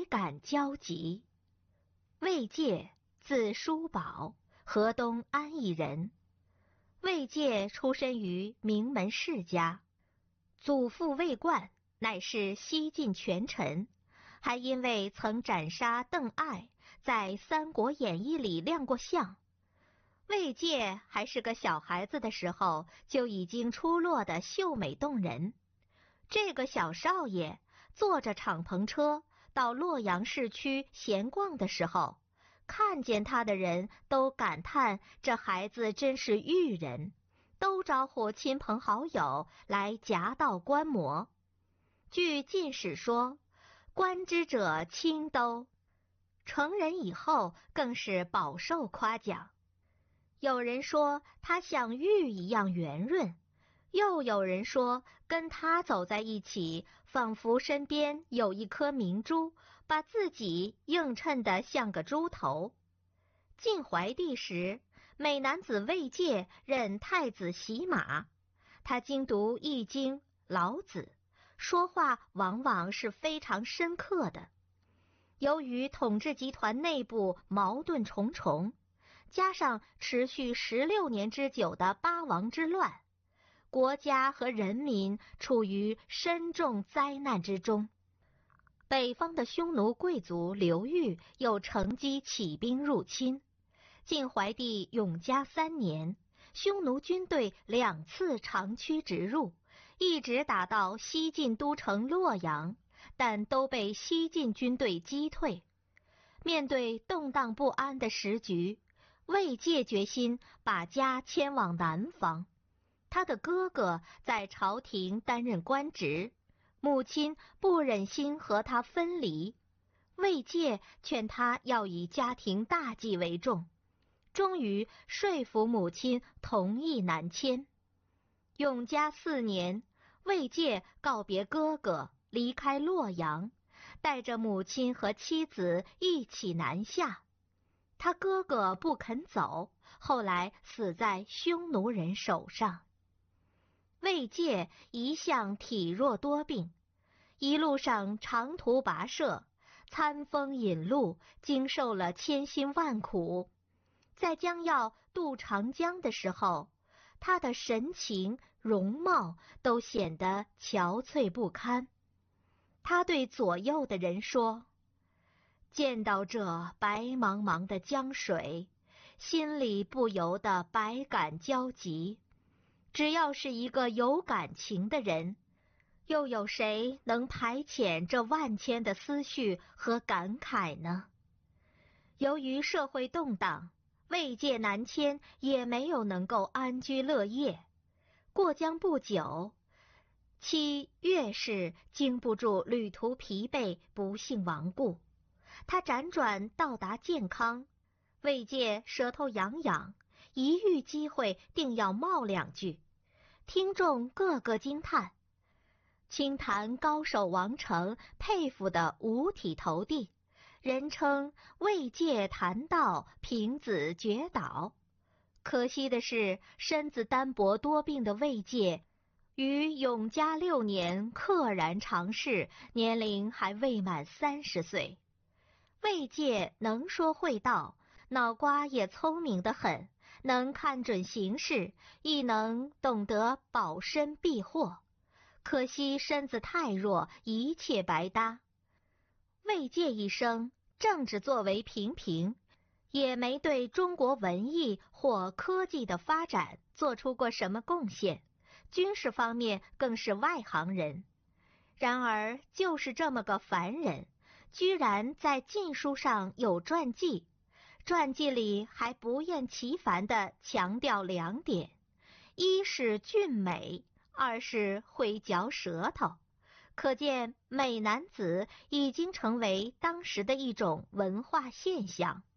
百感交集。魏介，字叔宝，河东安邑人。魏介出身于名门世家，祖父魏冠乃是西晋权臣，还因为曾斩杀邓艾，在《三国演义》里亮过相。魏介还是个小孩子的时候，就已经出落得秀美动人。这个小少爷坐着敞篷车到洛阳市区闲逛的时候，看见他的人都感叹这孩子真是育人，都招呼亲朋好友来夹道观摩。据晋史说，观之者倾都，成人以后更是饱受夸奖。有人说他像玉一样圆润，又有人说跟他走在一起，仿佛身边有一颗明珠，把自己映衬得像个猪头。晋怀帝时，美男子魏介任太子洗马，他精读易经、老子，说话往往是非常深刻的。由于统治集团内部矛盾重重，加上持续16年之久的八王之乱，国家和人民处于深重灾难之中。北方的匈奴贵族刘裕又乘机起兵入侵。晋怀帝永嘉3年，匈奴军队2次长驱直入，一直打到西晋都城洛阳，但都被西晋军队击退。面对动荡不安的时局，魏介决心把家迁往南方。他的哥哥在朝廷担任官职，母亲不忍心和他分离，魏介劝他要以家庭大计为重，终于说服母亲同意南迁。永嘉4年，魏介告别哥哥，离开洛阳，带着母亲和妻子一起南下。他哥哥不肯走，后来死在匈奴人手上。魏介一向体弱多病，一路上长途跋涉，餐风饮露，经受了千辛万苦。在将要渡长江的时候，他的神情、容貌都显得憔悴不堪。他对左右的人说：“见到这白茫茫的江水，心里不由得百感交集。只要是一个有感情的人，又有谁能排遣这万千的思绪和感慨呢？”由于社会动荡，魏介南迁也没有能够安居乐业。过江不久，其岳氏经不住旅途疲惫，不幸亡故。他辗转到达健康，魏介舌头痒痒，一遇机会定要冒2句。听众个个惊叹，清谈高手王成佩服得五体投地，人称魏介谈道，平子绝倒。可惜的是，身子单薄多病的魏介于永嘉6年溘然长逝，年龄还未满30岁。魏介能说会道，脑瓜也聪明得很，能看准形势，亦能懂得保身避祸。可惜身子太弱，一切白搭。魏介一生政治作为平平，也没对中国文艺或科技的发展做出过什么贡献，军事方面更是外行人。然而就是这么个凡人，居然在禁书上有传记，传记里还不厌其烦地强调2点：一是俊美，2是会嚼舌头。可见美男子已经成为当时的一种文化现象。